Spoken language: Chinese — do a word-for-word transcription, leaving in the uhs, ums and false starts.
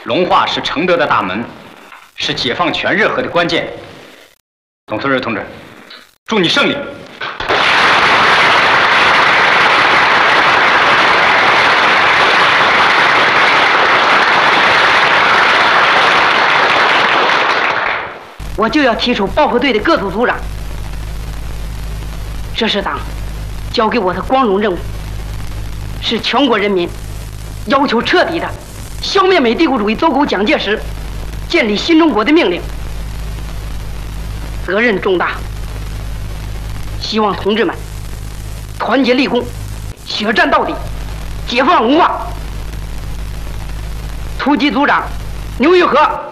龙化是承德的大门，是解放全热河的关键。董存瑞同志，祝你胜利！ 我就要提出爆破队的各组组长，这是党交给我的光荣任务，是全国人民要求彻底的消灭美帝国主义走狗蒋介石，建立新中国的命令，责任重大。希望同志们团结立功，血战到底，解放龙化。突击组长牛玉和。